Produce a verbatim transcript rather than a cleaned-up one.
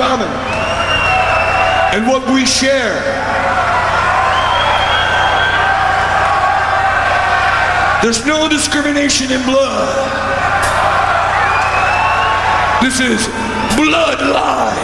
common and what we share. There's no discrimination in blood. This is bloodline.